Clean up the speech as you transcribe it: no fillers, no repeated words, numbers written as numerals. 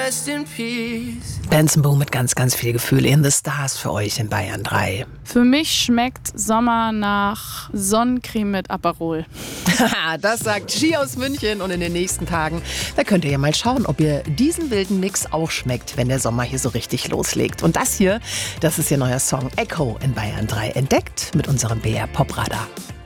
rest in peace. Benson Boone mit ganz, ganz viel Gefühl in the Stars für euch in Bayern 3. Für mich schmeckt Sommer nach Sonnencreme mit Aperol. Das sagt G aus München und in den nächsten Tagen, da könnt ihr ja mal schauen, ob ihr diesen wilden Mix auch schmeckt, wenn der Sommer hier so richtig loslegt. Und das hier, das ist ihr neuer Song Echo in Bayern 3, entdeckt mit unserem BR Pop Radar.